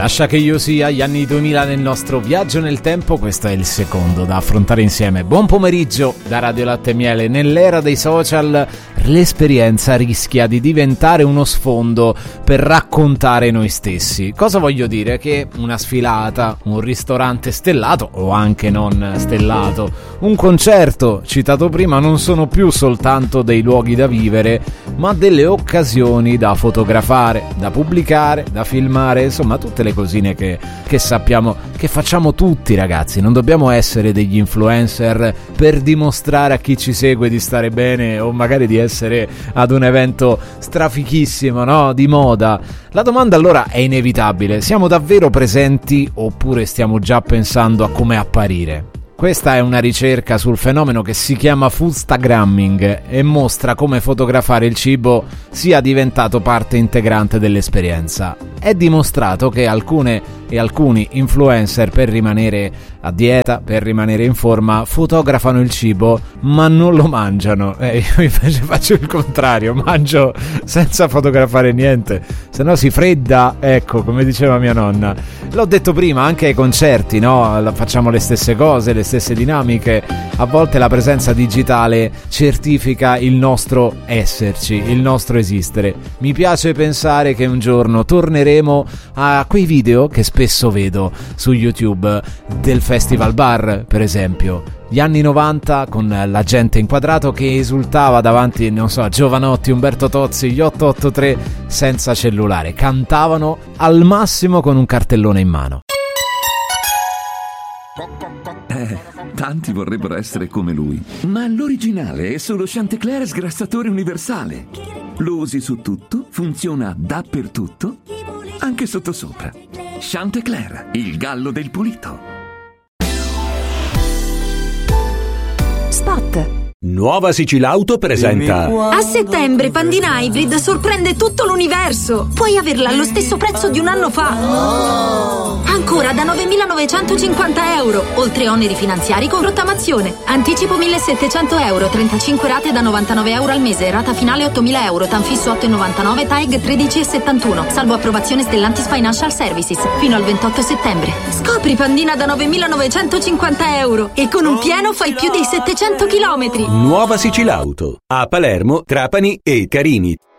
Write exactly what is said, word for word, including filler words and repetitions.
Lascia che io sia gli anni duemila nel nostro viaggio nel tempo, questo è il secondo da affrontare insieme. Buon pomeriggio da Radio Latte e Miele. Nell'era dei social l'esperienza rischia di diventare uno sfondo per raccontare noi stessi. Cosa voglio dire? Che una sfilata, un ristorante stellato o anche non stellato, un concerto citato prima non sono più soltanto dei luoghi da vivere, ma delle occasioni da fotografare, da pubblicare, da filmare, insomma tutte le cosine che, che sappiamo, che facciamo tutti ragazzi. Non dobbiamo essere degli influencer per dimostrare a chi ci segue di stare bene o magari di essere ad un evento strafichissimo, no? Di moda. La domanda allora è inevitabile: siamo davvero presenti oppure stiamo già pensando a come apparire? Questa è una ricerca sul fenomeno che si chiama foodstagramming e mostra come fotografare il cibo sia diventato parte integrante dell'esperienza. È dimostrato che alcune e alcuni influencer, per rimanere a dieta, per rimanere in forma, fotografano il cibo ma non lo mangiano. Eh, io invece faccio il contrario, mangio senza fotografare niente, se no si fredda, ecco, come diceva mia nonna. L'ho detto prima, anche ai concerti, no? Facciamo le stesse cose, le stesse dinamiche. A volte la presenza digitale certifica il nostro esserci, il nostro esistere. Mi piace pensare che un giorno torneremo a quei video che spesso vedo su YouTube del Festival Bar, per esempio. Gli anni novanta, con la gente inquadrato che esultava davanti, non so, a Giovanotti, Umberto Tozzi, gli otto otto tre senza cellulare. Cantavano al massimo con un cartellone in mano. Eh, tanti vorrebbero essere come lui, ma l'originale è solo Chantecler sgrassatore universale. Lo usi su tutto, funziona dappertutto, anche sottosopra. Chantecler, il gallo del pulito. Spot. Nuova Sicilauto presenta. A settembre Pandina Hybrid sorprende tutto l'universo. Puoi averla allo stesso prezzo di un anno fa. Ancora da novemilanovecentocinquanta euro. Oltre oneri finanziari con rottamazione. Anticipo millesettecento euro. trentacinque rate da novantanove euro al mese. Rata finale ottomila euro. Tanfisso otto virgola novantanove. T A E G tredici virgola settantuno. Salvo approvazione Stellantis Financial Services. Fino al ventotto settembre. Scopri Pandina da novemilanovecentocinquanta euro. E con un pieno fai più dei settecento chilometri. Nuova Sicilauto a Palermo, Trapani e Carini.